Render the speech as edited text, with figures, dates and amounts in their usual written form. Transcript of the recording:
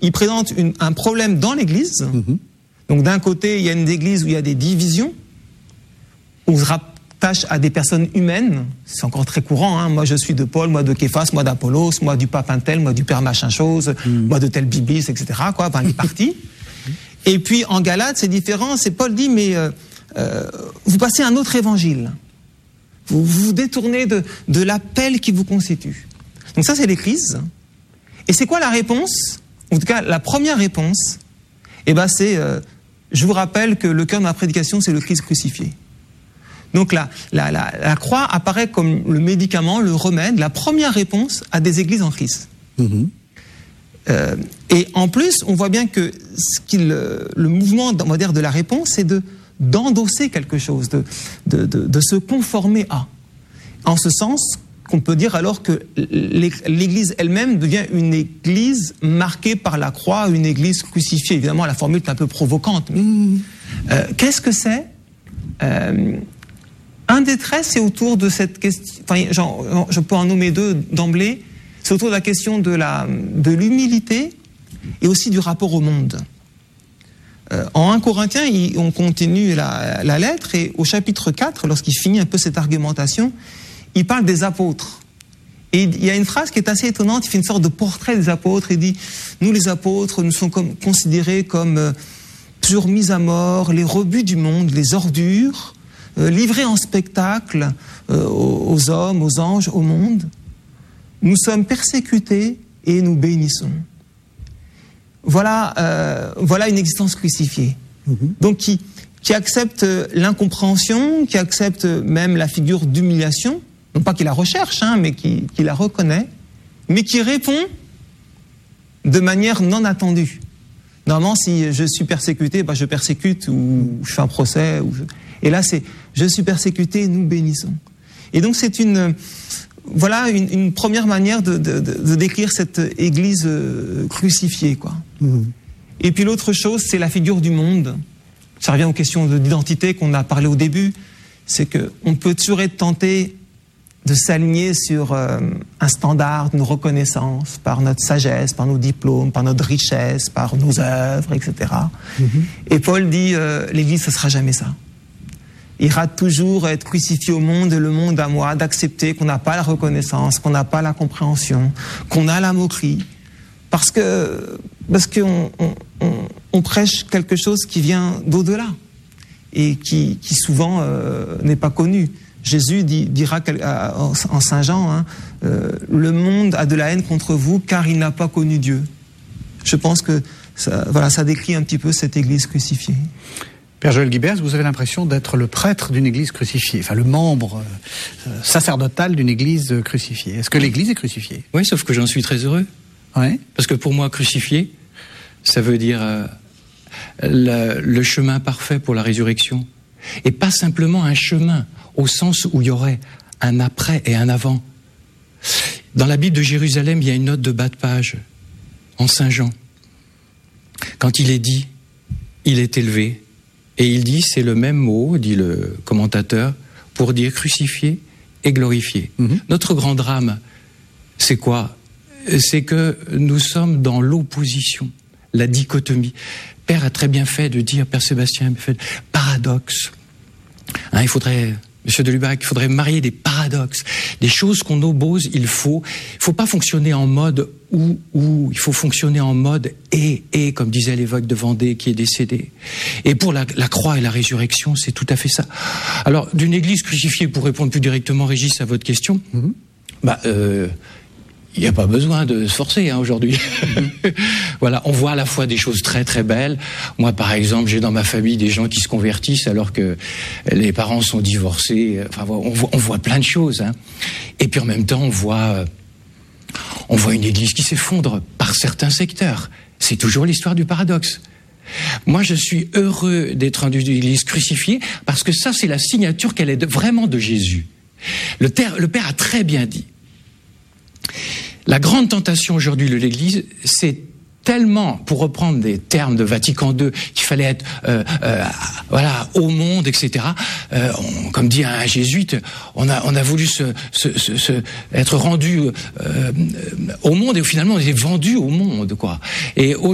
il présente un problème dans l'Église. Donc d'un côté, il y a une Église où il y a des divisions, où on se rattache à des personnes humaines. C'est encore très courant, hein. Moi je suis de Paul, moi de Képhas, moi d'Apollos, moi du pape un tel, moi du père machin chose, moi de tel bibliste, etc. Quoi, enfin les partis. Et puis en Galates, c'est différent. C'est Paul dit, mais vous passez un autre évangile. Vous vous détournez de l'appel qui vous constitue. Donc ça, c'est l'Église. Et c'est quoi la réponse? En tout cas, la première réponse, c'est, je vous rappelle que le cœur de ma prédication, c'est le Christ crucifié. Donc la croix apparaît comme le médicament, le remède, la première réponse à des églises en crise. Et en plus, on voit bien que le mouvement, on va dire, de la réponse, c'est d'endosser quelque chose, de se conformer à. En ce sens qu'on peut dire alors que l'Église elle-même devient une Église marquée par la croix, une Église crucifiée. Évidemment, la formule est un peu provocante. Mais qu'est-ce que c'est? Un des traits, c'est autour de cette question. Enfin, je peux en nommer deux d'emblée. C'est autour de la question de l'humilité et aussi du rapport au monde. En 1 Corinthiens, on continue la lettre et au chapitre 4, lorsqu'il finit un peu cette argumentation, il parle des apôtres. Et il y a une phrase qui est assez étonnante, il fait une sorte de portrait des apôtres, il dit « Nous les apôtres, nous sommes considérés comme toujours mis à mort, les rebuts du monde, les ordures, livrés en spectacle aux hommes, aux anges, au monde. Nous sommes persécutés et nous bénissons. » Voilà une existence crucifiée. Donc qui accepte l'incompréhension, qui accepte même la figure d'humiliation, non pas qu'il la recherche, hein, mais qui la reconnaît, mais qui répond de manière non attendue. Normalement, si je suis persécuté, je persécute ou je fais un procès. Et là, c'est je suis persécuté et nous bénissons. Et donc c'est une première manière de décrire cette Église crucifiée, quoi. Et puis l'autre chose, c'est la figure du monde. Ça revient aux questions d'identité qu'on a parlé au début. C'est qu'on peut toujours être tenté de s'aligner sur un standard, une reconnaissance par notre sagesse, par nos diplômes, par notre richesse, par nos œuvres, etc. Et Paul dit, l'Église, ce ne sera jamais ça. Il rate toujours à être crucifié au monde et le monde à moi, d'accepter qu'on n'a pas la reconnaissance, qu'on n'a pas la compréhension, qu'on a la moquerie, parce qu'on prêche quelque chose qui vient d'au-delà et qui souvent n'est pas connu. Jésus dira en Saint Jean, le monde a de la haine contre vous car il n'a pas connu Dieu. Je pense que ça décrit un petit peu cette Église crucifiée. Père Joël Guibert, vous avez l'impression d'être le prêtre d'une Église crucifiée, enfin le membre sacerdotal d'une Église crucifiée. Est-ce que l'Église est crucifiée? Oui, sauf que j'en suis très heureux. Ouais. Parce que pour moi, crucifié, ça veut dire le chemin parfait pour la résurrection. Et pas simplement un chemin, au sens où il y aurait un après et un avant. Dans la Bible de Jérusalem, il y a une note de bas de page, en Saint Jean. Quand il est dit, il est élevé. Et il dit, c'est le même mot, dit le commentateur, pour dire crucifié et glorifié. Notre grand drame, c'est quoi? C'est que nous sommes dans l'opposition, la dichotomie. Père a très bien fait de dire, Père Sébastien, paradoxe. Hein, Monsieur Delubac, il faudrait marier des paradoxes, des choses qu'on oppose. Il faut pas fonctionner en mode ou, il faut fonctionner en mode et, comme disait l'évêque de Vendée qui est décédé. Et pour la croix et la résurrection, c'est tout à fait ça. Alors, d'une Église crucifiée, pour répondre plus directement, Régis, à votre question, il n'y a pas besoin de se forcer aujourd'hui. Voilà, on voit à la fois des choses très très belles. Moi, par exemple, j'ai dans ma famille des gens qui se convertissent alors que les parents sont divorcés. Enfin, on voit plein de choses. Hein. Et puis en même temps, on voit une Église qui s'effondre par certains secteurs. C'est toujours l'histoire du paradoxe. Moi, je suis heureux d'être dans une Église crucifiée parce que ça, c'est la signature qu'elle est vraiment de Jésus. Le Père a très bien dit. La grande tentation aujourd'hui de l'Église, c'est tellement, pour reprendre des termes de Vatican II, qu'il fallait être au monde, etc. Comme dit un jésuite, on a voulu être rendu au monde et finalement on est vendu au monde, quoi. Et